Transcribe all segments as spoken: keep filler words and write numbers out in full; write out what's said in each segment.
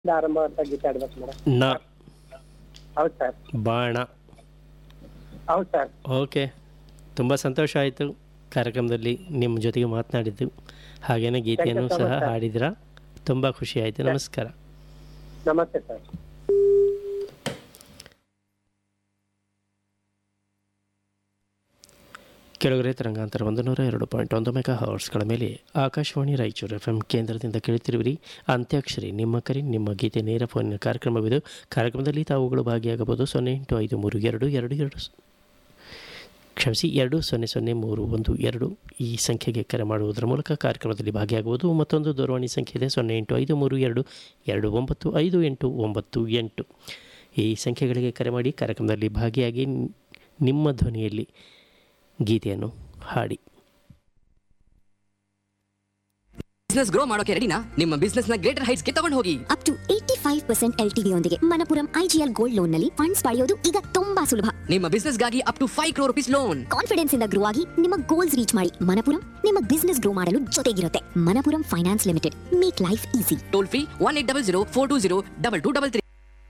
ಆರಂಭ ಅಂತ ಗೀತೆ ಆಡ್ಬೇಕು ಮೇಡಮ್. ನ ಹೌದು ಸರ್. ಬಾಣ. ಹೌದು ಸರ್. ಓಕೆ, ತುಂಬ ಸಂತೋಷ ಆಯಿತು ಕಾರ್ಯಕ್ರಮದಲ್ಲಿ ನಿಮ್ಮ ಜೊತೆಗೆ ಮಾತನಾಡಿದ್ದು. ಹಾಗೇನೇ ಗೀತೆಯನ್ನು Thank you so ಸಹ much, sir. ಹಾಡಿದ್ರ. ತುಂಬ ಖುಷಿ ಆಯಿತು. ನಮಸ್ಕಾರ. ನಮಸ್ತೆ ಸರ್. ಕೆಳಗರೆ ತರಂಗಾಂತರ ಒಂದು ನೂರ ಎರಡು ಪಾಯಿಂಟ್ ಒಂದು ಮೆಗಾ ಹವರ್ಸ್ಗಳ ಮೇಲೆ ಆಕಾಶವಾಣಿ ರಾಯಚೂರು ಎಫ್ ಎಂ ಕೇಂದ್ರದಿಂದ ಕೇಳುತ್ತಿರುವಿರಿ ಅಂತ್ಯಾಕ್ಷರಿ. ನಿಮ್ಮ ಕರೆ ನಿಮ್ಮ ಗೀತೆ ನೇರ ಫೋನಿನ ಕಾರ್ಯಕ್ರಮವಿದು. ಕಾರ್ಯಕ್ರಮದಲ್ಲಿ ತಾವುಗಳು ಭಾಗಿಯಾಗಬಹುದು. ಸೊನ್ನೆ ಎಂಟು ಐದು ಮೂರು ಎರಡು ಎರಡು ಎರಡು ಕ್ಷಮಿಸಿ ಎರಡು ಸೊನ್ನೆ ಸೊನ್ನೆ ಮೂರು ಒಂದು ಎರಡು ಈ ಸಂಖ್ಯೆಗೆ ಕರೆ ಮಾಡುವುದರ ಮೂಲಕ ಕಾರ್ಯಕ್ರಮದಲ್ಲಿ ಭಾಗಿಯಾಗುವುದು. ಮತ್ತೊಂದು ದೂರವಾಣಿ ಸಂಖ್ಯೆ ಇದೆ, ಸೊನ್ನೆ ಎಂಟು ಐದು ಮೂರು ಎರಡು ಎರಡು ಒಂಬತ್ತು ಐದು ಎಂಟು ಒಂಬತ್ತು ಎಂಟು. ಈ ಸಂಖ್ಯೆಗಳಿಗೆ ಕರೆ ಮಾಡಿ ಕಾರ್ಯಕ್ರಮದಲ್ಲಿ ಭಾಗಿಯಾಗಿ ನಿಮ್ಮ ಧ್ವನಿಯಲ್ಲಿ ಗೀತೆಯನ್ನು ಹಾಡಿ. ಬಿಸ್ನೆಸ್ ಗ್ರೋ ಮಾಡೋಕೆ ರೆಡಿನಾ? ನಿಮ್ಮ ಬಿಸ್ನೆಸ್ ನ ಗ್ರೇಟರ್ ಹೈಟ್ಸ್ ಗೆ ತಗೊಂಡು ಹೋಗಿ. Up to eighty five percent L T D ಯೊಂದಿಗೆ ಮಣಪುರಂ ಐಜಿಎಲ್ ಗೋಲ್ಡ್ ಲೋನ್ ನಲ್ಲಿ ಫಂಡ್ಸ್ ಪಡೆಯೋದು ಈಗ ತುಂಬಾ ಸುಲಭ. ನಿಮ್ಮ ಬಿಸ್ನೆಸ್ ಗಾಗಿ up to five crore rupees loan. Confidence ಇಂದ ಗ್ರೋ ಆಗಿ ನಿಮ್ಮ ಗೋಲ್ಸ್ ರೀಚ್ ಮಾಡಿ. ಮಣಪುರಂ ನಿಮ್ಮ ಬಿಸ್ನೆಸ್ ಗ್ರೋ ಮಾಡಲು ಜೊತೆಗಿರುತ್ತೆ. Manappuram finance limited, make life easy. Toll free one eight double zero four two zero double two double three.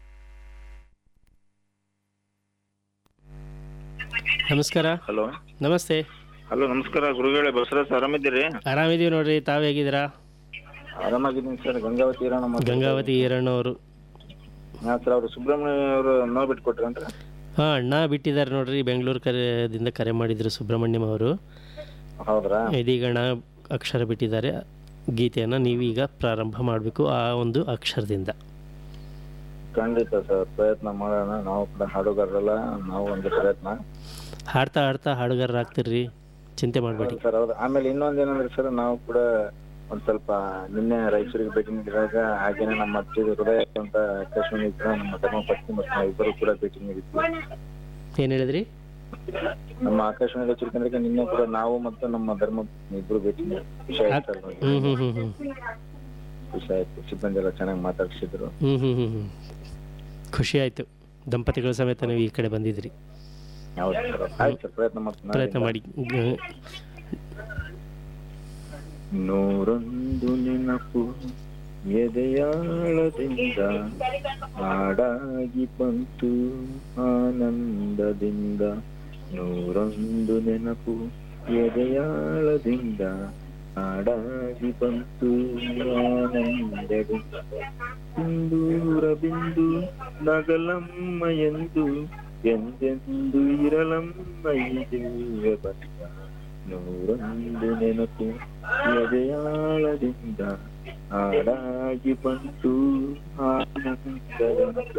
ನಮಸ್ಕಾರ. Hello ನಮಸ್ತೆ. Hello ನಮಸ್ಕಾರ ಗುರುಗಳೇ, ಬಸವರಾಜ್ ಆರಾಮಿದ್ದೀರಿ? ಆರಾಮಿದ್ದೀವಿ ನೋಡ್ರಿ, ತಾವು ಹೇಗಿದ್ದೀರಾ? ಆರಾಮಾಗಿದ್ದೀನಿ ಸರ್. ಗಂಗಾವತಿ ಇರೋಣ ಗಂಗಾವತಿ ಈರಣ್ಣವರು. ಹಾಂ ಸರ್, ಅವರು ಸುಬ್ರಹ್ಮಣ್ಯ ಅವರು ನೋ ಬಿಟ್ಟು ಕೊಟ್ರಂದ್ರೆ. ಹಾಂ, ಅಣ್ಣ ಬಿಟ್ಟಿದ್ದಾರೆ ನೋಡ್ರಿ, ಬೆಂಗಳೂರು ಕರೆದಿಂದ ಕರೆ ಮಾಡಿದ್ರು ಸುಬ್ರಹ್ಮಣ್ಯಂ ಅವರು. ಹೌದ್ರಾ? ಇದೀಗ ಅಣ್ಣ ಅಕ್ಷರ ಬಿಟ್ಟಿದ್ದಾರೆ. ಗೀತೆಯನ್ನು ನೀವೀಗ ಪ್ರಾರಂಭ ಮಾಡಬೇಕು ಆ ಒಂದು ಅಕ್ಷರದಿಂದ. ಖಂಡಿತ ಸರ್, ಪ್ರಯತ್ನ ಮಾಡೋಣ. ನಾವು ಕೂಡ ಹಾಡುಗಾರರಲ್ಲ, ನಾವು ಒಂದು ಪ್ರಯತ್ನ. ಹಾಡ್ತಾ ಹಾಡ್ತಾ ಹಾಡುಗಾರರಾಗ್ತಿರ್ರಿ, ಚಿಂತೆ ಮಾಡಬೇಡಿ ಸರ್. ಹೌದು. ಆಮೇಲೆ ಇನ್ನೊಂದು ಏನಂದ್ರೆ ಸರ್, ನಾವು ಕೂಡ ಒಂದು ಸ್ವಲ್ಪ ನಿನ್ನೆ ರಾಯಚೂರಿಗೆ ಭೇಟಿ ನೀಡಿದಾಗ, ಹಾಗೇನೆ ನಮ್ಮ ಅತ್ತೆ ಹೃದಯ ಅಂತ ಆಕಾಶವಾಣಿ ನಮ್ಮ ಧರ್ಮ ಪತ್ನಿ ಮತ್ತು ನಾವು ಇಬ್ಬರು ಕೂಡ ಭೇಟಿ ನೀಡಿದ್ವಿ. ಏನು ಹೇಳಿದ್ರಿ? ನಮ್ಮ ಆಕಾಶವಾಣಿ ರಾಯಚೂರು ಕೇಂದ್ರಕ್ಕೆ ನಿನ್ನೆ ಕೂಡ ನಾವು ಮತ್ತು ನಮ್ಮ ಧರ್ಮ ಪತ್ನಿ ಇಬ್ಬರು ಭೇಟಿ ನೀಡಿದ್ವಿ. ಖುಷಿ ಆಯ್ತು ಸರ್. ಹ್ಞೂ ಹ್ಞೂ ಹ್ಞೂ ಹ್ಞೂ ಖುಷಿ ಆಯ್ತು. ಸಿಬ್ಬಂದಿ ಎಲ್ಲ ಚೆನ್ನಾಗಿ ಮಾತಾಡ್ಸಿದ್ರು. ಹ್ಞೂ ಹ್ಞೂ ಹ್ಞೂ ಹ್ಞೂ ಖುಷಿ ಆಯಿತು. ದಂಪತಿಗಳ ಸಮೇತ ನೀವು ಈ ಕಡೆ ಬಂದಿದ್ರಿ. ಹೌದು ಸರ್. ಆಯ್ತು ಸರ್, ಪ್ರಯತ್ನ ಮಾಡ್ತೀನಿ. ಪ್ರಯತ್ನ ಮಾಡಿ. ನೂರೊಂದು ನೆನಪು ಎದೆಯಾಳದಿಂದ ಹಾಡಾಗಿ ಬಂತು ಆನಂದದಿಂದ. ನೂರೊಂದು ನೆನಪು ಎದೆಯಾಳದಿಂದ ಹಾಡಾಗಿ ಬಂತು ಆನಂದದಿಂದ. ಸಿಂಧೂರ ಬಿಂದು ನಗಲಮ್ಮ ಎಂದು ಎಂದೆಂದು ಇರಲಮ್ಮ ಈ ದಿವ್ಯ ಬಂದ. ನೂರೊಂದು ನೆನಪು ಎದೆಯಾಳದಿಂದ ಹಾಡಾಗಿ ಬಂತು ಆನಂದದಿಂದ.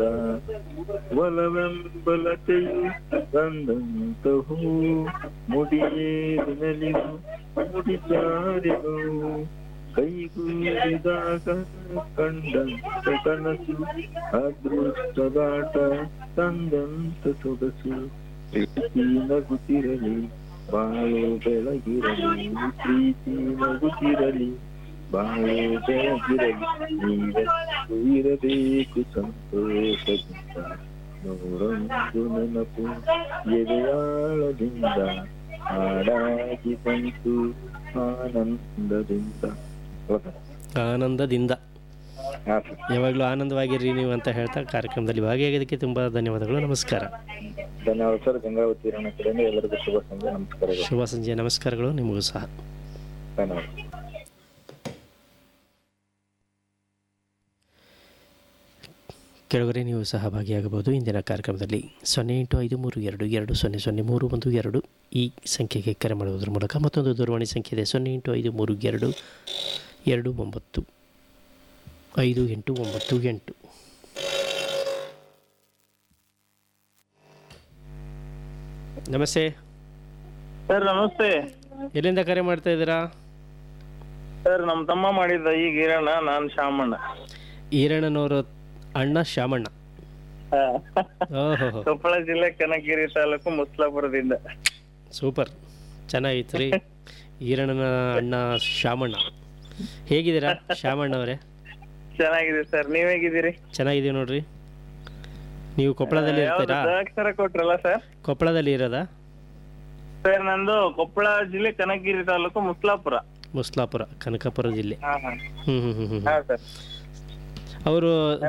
ಒಲವೆಂಬಲತೆಯು ಬಂದಂತ ಹೂ ಮುಡಿಯೇರಿನಲಿವು ಮುಡಿಚಾರೆನು. ಕೈಗೂಡಿದಾಗ ಕಂಡಂತ ಕನಸು ಅದೃಷ್ಟದಾಟ ತಂದಂತ ಸೊಗಸು. ಪ್ರೀತಿ ನಗುತ್ತಿರಲಿ ಬಾಳು ಬೆಳಗಿರಲಿ, ಪ್ರೀತಿ ನಗುತ್ತಿರಲಿ ಬಾಳು ಬೆಳಗಿರಲಿ, ನೀವೆಂದು ಇರಬೇಕು ಸಂತೋಷದಿಂದ. ನೂರೊಂದು ನೆನಪು ಎದೆಯಾಳದಿಂದ ಹಾಡಾಗಿ ಬಂತು ಆನಂದದಿಂದ. ಆನಂದದಿಂದ. ಹಾಂ ಸರ್. ಯಾವಾಗಲೂ ಆನಂದವಾಗಿರ್ರಿ ನೀವು ಅಂತ ಹೇಳ್ತಾ ಕಾರ್ಯಕ್ರಮದಲ್ಲಿ ಭಾಗಿಯಾಗೋದಕ್ಕೆ ತುಂಬ ಧನ್ಯವಾದಗಳು. ನಮಸ್ಕಾರ. ಧನ್ಯವಾದ ಸರ್. ಗಂಗಾವತಿ ಇರೋಣ ಕಡೆಯಿಂದ ಎಲ್ಲರಿಗೂ ಶುಭ ಸಂಜೆ, ನಮಸ್ಕಾರಗಳು. ಶುಭ ಸಂಜೆ, ನಮಸ್ಕಾರಗಳು ನಿಮಗೂ ಸಹ. ಧನ್ಯವಾದ. ಕೆಳಗರೆ ನೀವು ಸಹ ಭಾಗಿಯಾಗಬಹುದು ಇಂದಿನ ಕಾರ್ಯಕ್ರಮದಲ್ಲಿ. ಸೊನ್ನೆ ಎಂಟು ಐದು ಮೂರು ಎರಡು ಎರಡು ಸೊನ್ನೆ ಸೊನ್ನೆ ಮೂರು ಒಂದು ಎರಡು ಈ ಸಂಖ್ಯೆಗೆ ಕರೆ ಮಾಡುವುದರ ಮೂಲಕ. ಮತ್ತೊಂದು ದೂರವಾಣಿ ಸಂಖ್ಯೆ ಇದೆ, ಸೊನ್ನೆ ಎಂಟು ಐದು ಮೂರು ಎರಡು ಎರಡು ಒಂಬತ್ತು ಐದು ಎಂಟು ಒಂಬತ್ತು ಎಂಟು. ನಮಸ್ತೆ ಸರ್. ನಮಸ್ತೆ. ಎಲ್ಲಿಂದ ಕರೆ ಮಾಡ್ತಾ ಇದ್ದೀರಾ? ಸರ್, ನಮ್ಮ ತಮ್ಮ ಮಾಡಿದ್ದ ಈಗ ಈರಣ್ಣ, ನಾನು ಶಾಮಣ್ಣ. ಈರಣ್ಣನವರು ಅಣ್ಣ ಶಾಮಣ್ಣ. ಓಹೋ, ಕೊಪ್ಪಳ ಜಿಲ್ಲೆ ಕನಕಗಿರಿ ತಾಲೂಕು ಮುಸ್ಲಾಪುರದಿಂದ. ಸೂಪರ್, ಚೆನ್ನಾಗಿತ್ತು ರೀ. ಈರಣ್ಣನ ಅಣ್ಣ ಶಾಮಣ್ಣ. ಹೇಗಿದ್ದೀರಾ ಶಾಮಣ್ಣ ಅವರೇ? ಚೆನ್ನಾಗಿದೆ ಸರ್, ನೀವ್ ಹೇಗಿದ್ದೀರಿ? ಚೆನ್ನಾಗಿದ್ದೀವಿ ನೋಡ್ರಿ. ನೀವು ಕೊಪ್ಪಳದಲ್ಲಿ ಇರ್ತೀರಾ? ಅಕ್ಷರ ಕೊಟ್ರಲ್ಲ ಸರ್? ಕೊಪ್ಪಳದಲ್ಲಿ ಇರೋದಾ ಸರ್? ನಂದು ಕೊಪ್ಪಳ ಜಿಲ್ಲೆ ಕನಕಗಿರಿ ತಾಲೂಕು ಮುಸ್ಲಾಪುರ. ಮುಸ್ಲಾಪುರ, ಕನಕಪುರ ಜಿಲ್ಲೆ. ಹಾ ಹಾ ಹ್ಮ್ ಹ್ಮ್ ಹ್ಮ್ ಹ್ಮ್ ಹಾ ಸರ್. ಅವರು